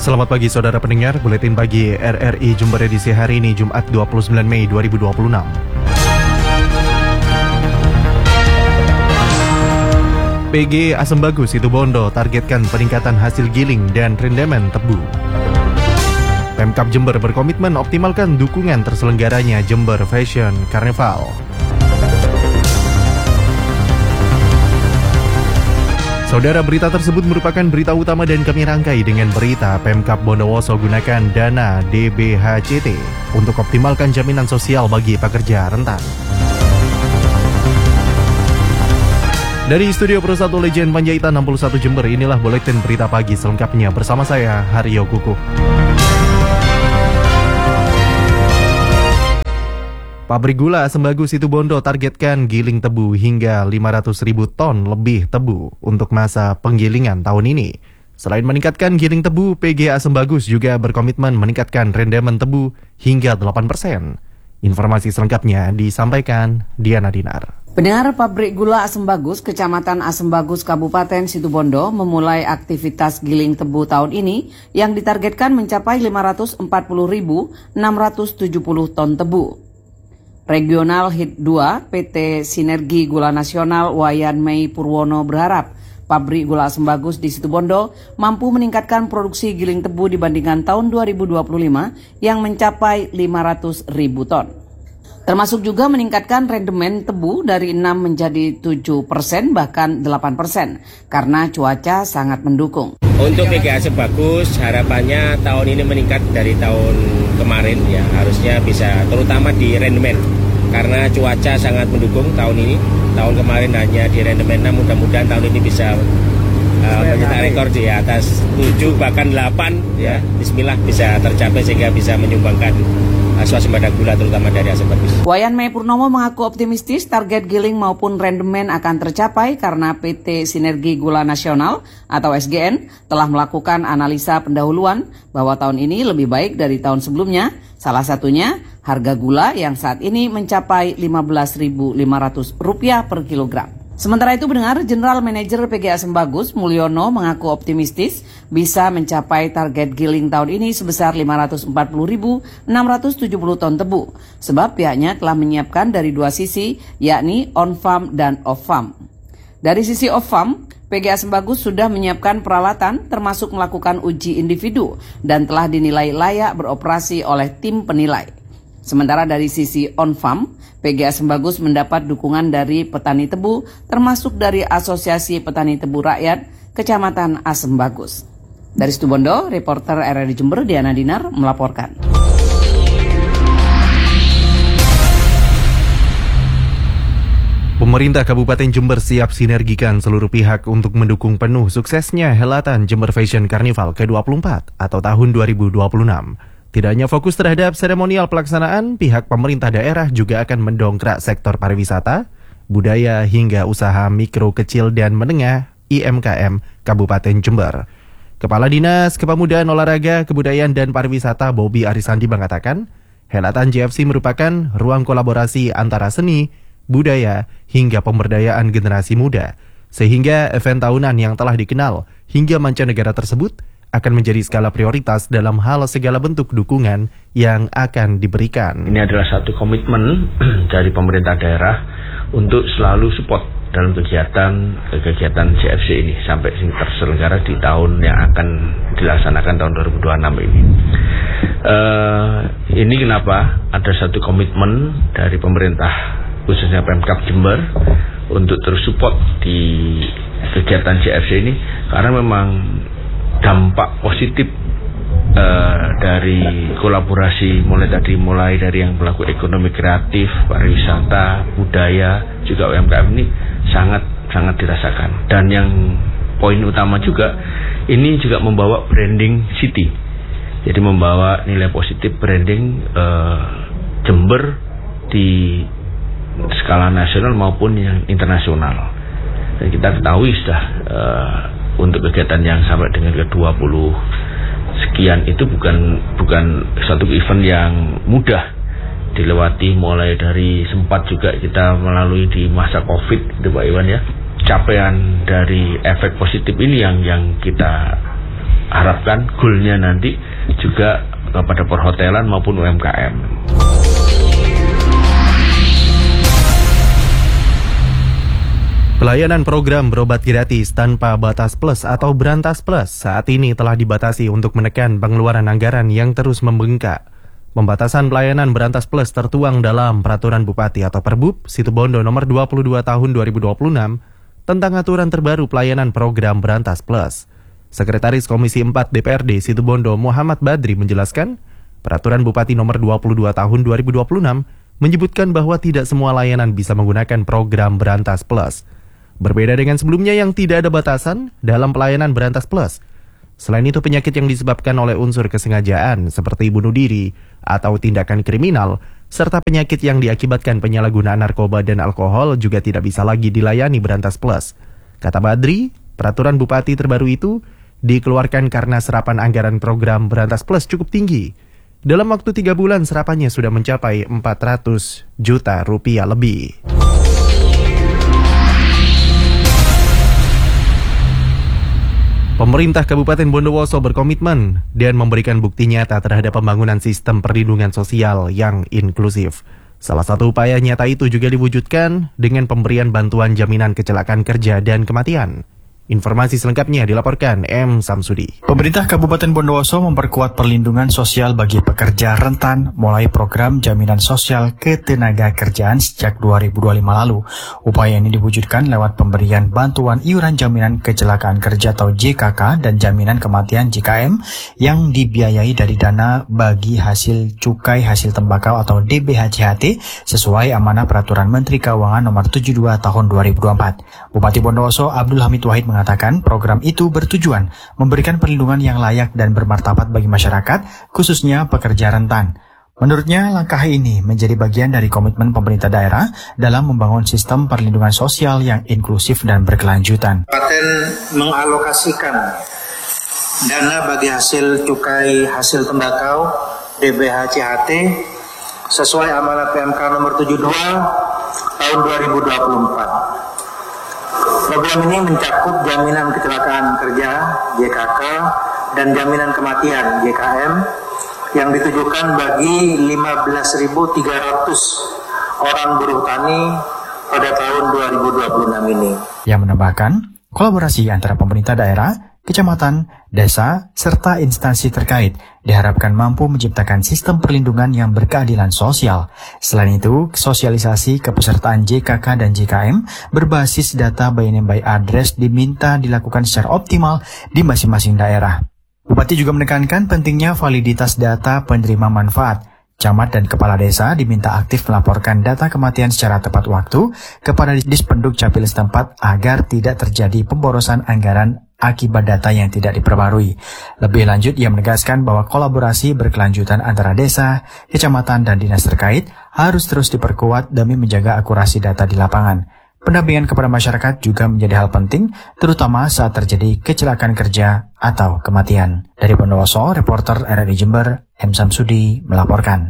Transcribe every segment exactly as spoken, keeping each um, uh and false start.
Selamat pagi saudara pendengar, Buletin Pagi R R I Jember edisi hari ini Jumat dua puluh sembilan Mei dua ribu dua puluh enam. P G Asem Bagus Situbondo targetkan peningkatan hasil giling dan rendemen tebu. Pemkab Jember berkomitmen optimalkan dukungan terselenggaranya Jember Fashion Carnival. Saudara, berita tersebut merupakan berita utama dan kami rangkai dengan berita Pemkab Bondowoso gunakan dana D B H C T untuk optimalkan jaminan sosial bagi pekerja rentan. Dari Studio Pro satu Legend Panjaitan enam puluh satu Jember, inilah Buletin Berita Pagi selengkapnya bersama saya, Haryo Kukuh. Pabrik gula Asem Bagus Situbondo targetkan giling tebu hingga lima ratus ribu ton lebih tebu untuk masa penggilingan tahun ini. Selain meningkatkan giling tebu, P G Asem Bagus juga berkomitmen meningkatkan rendemen tebu hingga delapan persen. Informasi selengkapnya disampaikan Diana Dinar. Pendengar, pabrik gula Asem Bagus, Kecamatan Asem Bagus, Kabupaten Situbondo memulai aktivitas giling tebu tahun ini yang ditargetkan mencapai lima ratus empat puluh ribu enam ratus tujuh puluh ton tebu. Regional H I T dua P T Sinergi Gula Nasional Wayan Mei Purwono berharap pabrik gula Asem Bagus di Situbondo mampu meningkatkan produksi giling tebu dibandingkan tahun dua ribu dua puluh lima yang mencapai lima ratus ribu ton. Termasuk juga meningkatkan rendemen tebu dari enam menjadi tujuh persen bahkan delapan persen karena cuaca sangat mendukung. Untuk P G Asem Bagus harapannya tahun ini meningkat dari tahun kemarin, ya harusnya bisa terutama di rendemen karena cuaca sangat mendukung tahun ini. Tahun kemarin hanya di rendemen enam, mudah-mudahan tahun ini bisa uh, mencetak rekor di atas tujuh bahkan delapan, ya bismillah bisa tercapai sehingga bisa menyumbangkan swasembada gula terutama dari Asem Bagus. Wayan Mei Purnomo mengaku optimistis target giling maupun rendemen akan tercapai karena P T Sinergi Gula Nasional atau S G N telah melakukan analisa pendahuluan bahwa tahun ini lebih baik dari tahun sebelumnya. Salah satunya harga gula yang saat ini mencapai lima belas ribu lima ratus rupiah per kilogram. Sementara itu, pendengar, General Manager P G Asem Bagus Mulyono mengaku optimistis bisa mencapai target giling tahun ini sebesar lima ratus empat puluh ribu enam ratus tujuh puluh ton tebu. Sebab pihaknya telah menyiapkan dari dua sisi, yakni on-farm dan off-farm. Dari sisi off-farm, P G Asem Bagus sudah menyiapkan peralatan termasuk melakukan uji individu dan telah dinilai layak beroperasi oleh tim penilai. Sementara dari sisi on-farm, P G Asem Bagus mendapat dukungan dari petani tebu, termasuk dari Asosiasi Petani Tebu Rakyat Kecamatan Asem Bagus. Dari Situbondo, reporter R R I Jember Diana Dinar melaporkan. Pemerintah Kabupaten Jember siap sinergikan seluruh pihak untuk mendukung penuh suksesnya Helatan Jember Fashion Carnival ke dua puluh empat atau tahun dua ribu dua puluh enam. Tidak hanya fokus terhadap seremonial pelaksanaan, pihak pemerintah daerah juga akan mendongkrak sektor pariwisata, budaya hingga usaha mikro, kecil, dan menengah I M K M Kabupaten Jember. Kepala Dinas Kepemudaan, Olahraga, Kebudayaan, dan Pariwisata Bobi Arisandi mengatakan, Helatan J F C merupakan ruang kolaborasi antara seni, budaya, hingga pemberdayaan generasi muda, sehingga event tahunan yang telah dikenal hingga mancanegara tersebut akan menjadi skala prioritas dalam hal segala bentuk dukungan yang akan diberikan. Ini adalah satu komitmen dari pemerintah daerah untuk selalu support dalam kegiatan kegiatan J F C ini sampai terselenggara di tahun yang akan dilaksanakan tahun dua ribu dua puluh enam ini. Uh, ini kenapa ada satu komitmen dari pemerintah khususnya Pemkab Jember untuk terus support di kegiatan J F C ini karena memang dampak positif uh, dari kolaborasi mulai tadi mulai dari yang pelaku ekonomi kreatif, pariwisata, budaya, juga U M K M ini sangat sangat dirasakan. Dan yang poin utama juga ini juga membawa branding city. Jadi membawa nilai positif branding uh, Jember di skala nasional maupun yang internasional. Dan kita ketahui sudah uh, untuk kegiatan yang sampai dengan ke dua puluh sekian itu bukan bukan satu event yang mudah dilewati, mulai dari sempat juga kita melalui di masa Covid itu Pak Iwan ya. Capaian dari efek positif ini yang yang kita harapkan goalnya nanti juga kepada perhotelan maupun U M K M. Pelayanan program berobat gratis tanpa batas plus atau Berantas Plus saat ini telah dibatasi untuk menekan pengeluaran anggaran yang terus membengkak. Pembatasan pelayanan Berantas Plus tertuang dalam Peraturan Bupati atau Perbup Situbondo nomor dua puluh dua tahun dua ribu dua puluh enam tentang aturan terbaru pelayanan program Berantas Plus. Sekretaris Komisi empat D P R D Situbondo Muhammad Badri menjelaskan, Peraturan Bupati nomor dua puluh dua tahun dua ribu dua puluh enam menyebutkan bahwa tidak semua layanan bisa menggunakan program Berantas Plus. Berbeda dengan sebelumnya yang tidak ada batasan dalam pelayanan Berantas Plus. Selain itu, penyakit yang disebabkan oleh unsur kesengajaan seperti bunuh diri atau tindakan kriminal, serta penyakit yang diakibatkan penyalahgunaan narkoba dan alkohol juga tidak bisa lagi dilayani Berantas Plus. Kata Badri, peraturan Bupati terbaru itu dikeluarkan karena serapan anggaran program Berantas Plus cukup tinggi. Dalam waktu tiga bulan serapannya sudah mencapai empat ratus juta rupiah lebih. Pemerintah Kabupaten Bondowoso berkomitmen dan memberikan bukti nyata terhadap pembangunan sistem perlindungan sosial yang inklusif. Salah satu upaya nyata itu juga diwujudkan dengan pemberian bantuan jaminan kecelakaan kerja dan kematian. Informasi selengkapnya dilaporkan M. Samsudi. Pemerintah Kabupaten Bondowoso memperkuat perlindungan sosial bagi pekerja rentan mulai program jaminan sosial ketenaga kerjaan sejak dua ribu dua puluh lima lalu. Upaya ini diwujudkan lewat pemberian bantuan iuran jaminan kecelakaan kerja atau J K K dan jaminan kematian J K M yang dibiayai dari dana bagi hasil cukai hasil tembakau atau D B H C H T sesuai amanah Peraturan Menteri Keuangan nomor tujuh puluh dua tahun dua ribu dua puluh empat. Bupati Bondowoso Abdul Hamid Wahid mengatakan program itu bertujuan memberikan perlindungan yang layak dan bermartabat bagi masyarakat, khususnya pekerja rentan. Menurutnya, langkah ini menjadi bagian dari komitmen pemerintah daerah dalam membangun sistem perlindungan sosial yang inklusif dan berkelanjutan. Kabupaten mengalokasikan dana bagi hasil cukai hasil tembakau D B H C H T sesuai amanat P M K nomor tujuh puluh dua tahun dua ribu dua puluh empat. Program ini mencakup jaminan kecelakaan kerja J K K dan jaminan kematian J K M yang ditujukan bagi lima belas ribu tiga ratus orang buruh tani pada tahun dua ribu dua puluh enam ini. Yang menambahkan, kolaborasi antara pemerintah daerah, kecamatan, desa, serta instansi terkait diharapkan mampu menciptakan sistem perlindungan yang berkeadilan sosial. Selain itu, sosialisasi kepesertaan J K K dan J K M berbasis data by name by address diminta dilakukan secara optimal di masing-masing daerah. Bupati juga menekankan pentingnya validitas data penerima manfaat. Camat dan kepala desa diminta aktif melaporkan data kematian secara tepat waktu kepada Dispenduk Capil setempat agar tidak terjadi pemborosan anggaran akibat data yang tidak diperbarui. Lebih lanjut, ia menegaskan bahwa kolaborasi berkelanjutan antara desa, kecamatan, dan dinas terkait harus terus diperkuat demi menjaga akurasi data di lapangan. Pendampingan kepada masyarakat juga menjadi hal penting, terutama saat terjadi kecelakaan kerja atau kematian. Dari Bondowoso, reporter R R I Jember, M. Samsudi melaporkan.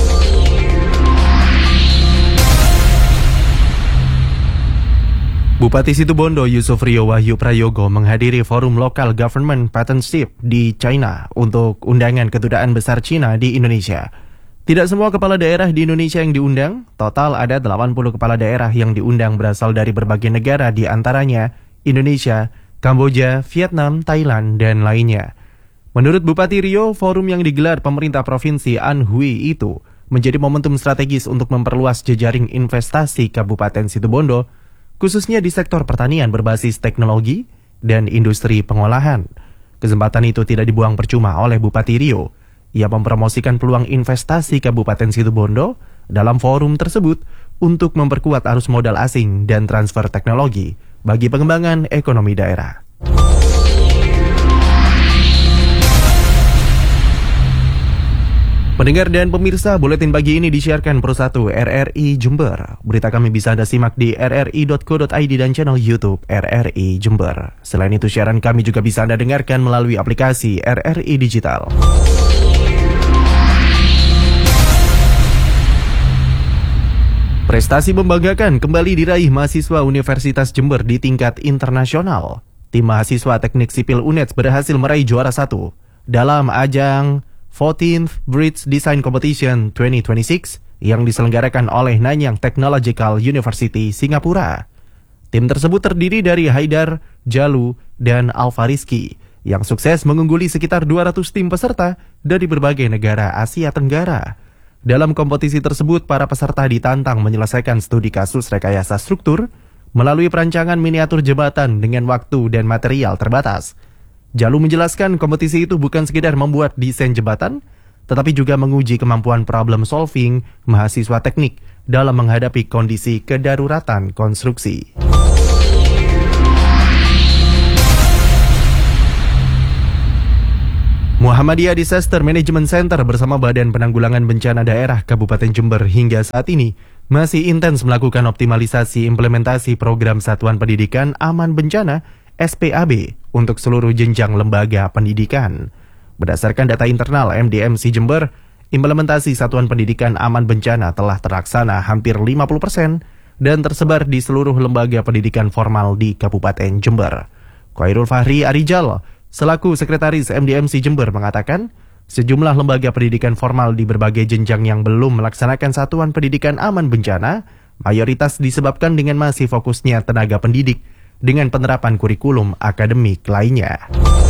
Bupati Situbondo Yusuf Rio Wahyu Prayogo menghadiri forum Local Government Partnership di China untuk undangan Kedutaan Besar Cina di Indonesia. Tidak semua kepala daerah di Indonesia yang diundang, total ada delapan puluh kepala daerah yang diundang berasal dari berbagai negara di antaranya Indonesia, Kamboja, Vietnam, Thailand, dan lainnya. Menurut Bupati Rio, forum yang digelar pemerintah Provinsi Anhui itu menjadi momentum strategis untuk memperluas jejaring investasi Kabupaten Situbondo, khususnya di sektor pertanian berbasis teknologi dan industri pengolahan. Kesempatan itu tidak dibuang percuma oleh Bupati Rio. Ia mempromosikan peluang investasi Kabupaten Situbondo dalam forum tersebut untuk memperkuat arus modal asing dan transfer teknologi bagi pengembangan ekonomi daerah. Pendengar dan pemirsa, buletin pagi ini disiarkan Persatu R R I Jember. Berita kami bisa Anda simak di r r i dot co dot i d dan channel YouTube R R I Jember. Selain itu, siaran kami juga bisa Anda dengarkan melalui aplikasi R R I Digital. Prestasi membanggakan kembali diraih mahasiswa Universitas Jember di tingkat internasional. tim mahasiswa teknik sipil U N E D S berhasil meraih juara satu dalam ajang fourteenth Bridge Design Competition dua ribu dua puluh enam yang diselenggarakan oleh Nanyang Technological University, Singapura. Tim tersebut terdiri dari Haidar, Jalu, dan Alfa Rizky yang sukses mengungguli sekitar dua ratus tim peserta dari berbagai negara Asia Tenggara. Dalam kompetisi tersebut, para peserta ditantang menyelesaikan studi kasus rekayasa struktur melalui perancangan miniatur jembatan dengan waktu dan material terbatas. Jalu menjelaskan kompetisi itu bukan sekedar membuat desain jembatan, tetapi juga menguji kemampuan problem solving mahasiswa teknik dalam menghadapi kondisi kedaruratan konstruksi. Muhammadiyah Disaster Management Center bersama Badan Penanggulangan Bencana Daerah Kabupaten Jember hingga saat ini masih intens melakukan optimalisasi implementasi program Satuan Pendidikan Aman Bencana S P A B untuk seluruh jenjang lembaga pendidikan. Berdasarkan data internal M D M C Jember, implementasi Satuan Pendidikan Aman Bencana telah terlaksana hampir lima puluh persen dan tersebar di seluruh lembaga pendidikan formal di Kabupaten Jember. Khairul Fahri Arijal, selaku Sekretaris M D M C Jember, mengatakan sejumlah lembaga pendidikan formal di berbagai jenjang yang belum melaksanakan Satuan Pendidikan Aman Bencana mayoritas disebabkan dengan masih fokusnya tenaga pendidik dengan penerapan kurikulum akademik lainnya.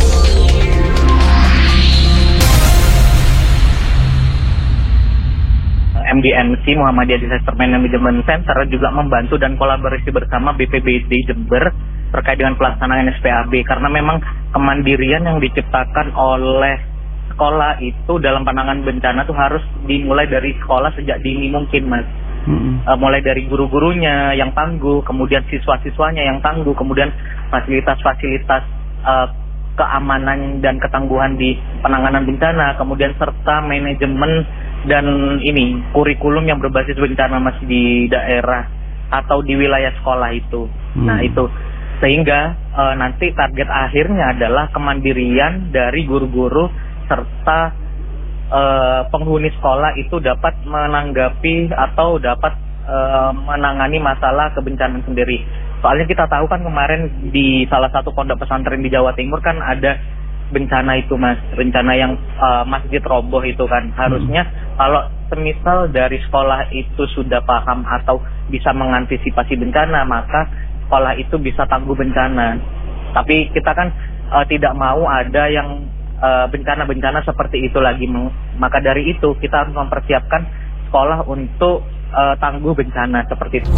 M D M C Muhammadiyah Disaster Management Center juga membantu dan kolaborasi bersama B P B D Jember terkait dengan pelaksanaan S P A B, karena memang kemandirian yang diciptakan oleh sekolah itu dalam penanganan bencana itu harus dimulai dari sekolah sejak dini mungkin, Mas. Mm-hmm. Uh, mulai dari guru-gurunya yang tangguh, kemudian siswa-siswanya yang tangguh, kemudian fasilitas-fasilitas uh, keamanan dan ketangguhan di penanganan bencana, kemudian serta manajemen dan ini kurikulum yang berbasis bencana masih di daerah atau di wilayah sekolah itu. Hmm. Nah itu sehingga e, nanti target akhirnya adalah kemandirian dari guru-guru serta e, penghuni sekolah itu dapat menanggapi atau dapat e, menangani masalah kebencanaan sendiri. Soalnya kita tahu kan kemarin di salah satu pondok pesantren di Jawa Timur kan ada bencana itu, Mas, bencana yang uh, masjid roboh itu kan. Harusnya hmm. kalau semisal dari sekolah itu sudah paham atau bisa mengantisipasi bencana, maka sekolah itu bisa tangguh bencana. Tapi kita kan uh, tidak mau ada yang uh, bencana-bencana seperti itu lagi. Maka dari itu kita harus mempersiapkan sekolah untuk uh, tangguh bencana seperti itu.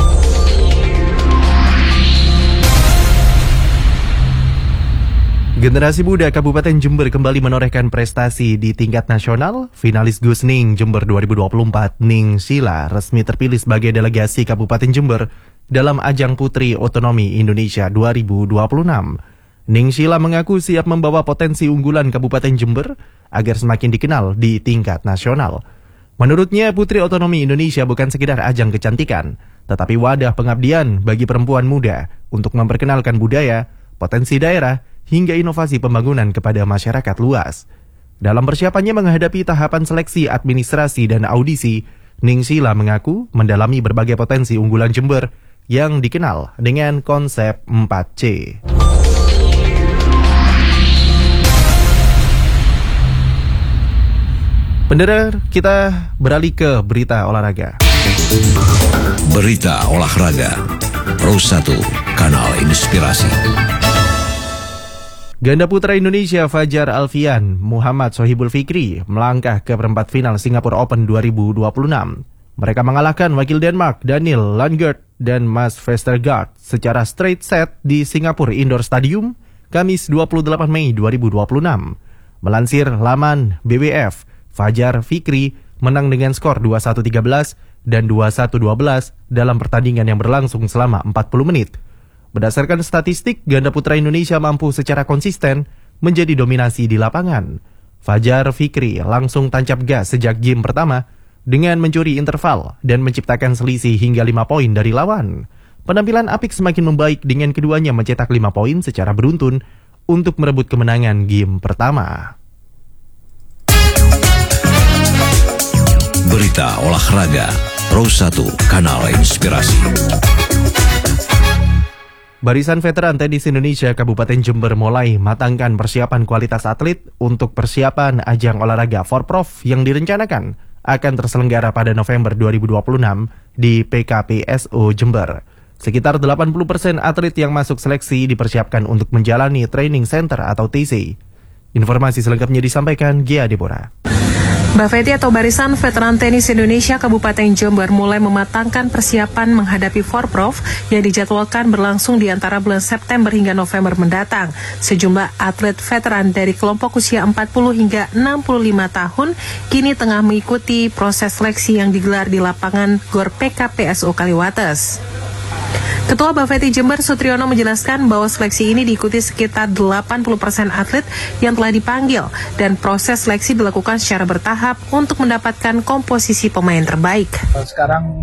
Generasi muda Kabupaten Jember kembali menorehkan prestasi di tingkat nasional. Finalis Gusning Jember dua ribu dua puluh empat, Ning Sheila, resmi terpilih sebagai delegasi Kabupaten Jember dalam ajang Putri Otonomi Indonesia dua ribu dua puluh enam. Ning Sheila mengaku siap membawa potensi unggulan Kabupaten Jember agar semakin dikenal di tingkat nasional. Menurutnya, Putri Otonomi Indonesia bukan sekedar ajang kecantikan, tetapi wadah pengabdian bagi perempuan muda untuk memperkenalkan budaya, potensi daerah, hingga inovasi pembangunan kepada masyarakat luas. Dalam persiapannya menghadapi tahapan seleksi administrasi dan audisi, Ning Sheila mengaku mendalami berbagai potensi unggulan Jember yang dikenal dengan konsep empat C. Pendengar, kita beralih ke berita olahraga. Berita olahraga, Pro satu, Kanal Inspirasi. Ganda putra Indonesia Fajar Alfian, Muhammad Sohibul Fikri melangkah ke perempat final Singapore Open dua ribu dua puluh enam. Mereka mengalahkan wakil Denmark Daniel Landgaard dan Mads Vestergaard secara straight set di Singapore Indoor Stadium Kamis dua puluh delapan Mei dua ribu dua puluh enam. Melansir laman B W F, Fajar Fikri menang dengan skor dua satu tiga belas dan dua satu dua belas dalam pertandingan yang berlangsung selama empat puluh menit. Berdasarkan statistik, ganda putra Indonesia mampu secara konsisten menjadi dominasi di lapangan. Fajar Fikri langsung tancap gas sejak game pertama dengan mencuri interval dan menciptakan selisih hingga lima poin dari lawan. Penampilan apik semakin membaik dengan keduanya mencetak lima poin secara beruntun untuk merebut kemenangan game pertama. Berita olahraga, Pro satu, Kanal Inspirasi. Barisan Veteran Tenis Indonesia Kabupaten Jember mulai matangkan persiapan kualitas atlet untuk persiapan ajang olahraga Forprov yang direncanakan akan terselenggara pada November dua ribu dua puluh enam di P K P S O Jember. Sekitar delapan puluh persen atlet yang masuk seleksi dipersiapkan untuk menjalani training center atau T C. Informasi selengkapnya disampaikan Gia Deborah. Baveti atau Barisan Veteran Tenis Indonesia Kabupaten Jember mulai mematangkan persiapan menghadapi Forprov yang dijadwalkan berlangsung di antara bulan September hingga November mendatang. Sejumlah atlet veteran dari kelompok usia empat puluh hingga enam puluh lima tahun kini tengah mengikuti proses seleksi yang digelar di lapangan Gor P K P S O Kaliwates. Ketua Baveti Jember Sutriyono menjelaskan bahwa seleksi ini diikuti sekitar delapan puluh persen atlet yang telah dipanggil dan proses seleksi dilakukan secara bertahap untuk mendapatkan komposisi pemain terbaik. Sekarang